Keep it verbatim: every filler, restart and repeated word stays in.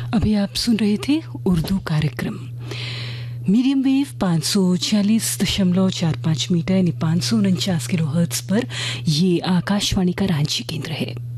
अभी आप सुन रहे थे उर्दू कार्यक्रम मीडियम वेव पाँच सौ छियालीस दशमलव चार पाँच मीटर यानी पाँच सौ उनचास किलो हर्ट्ज पर। ये आकाशवाणी का रांची केंद्र है।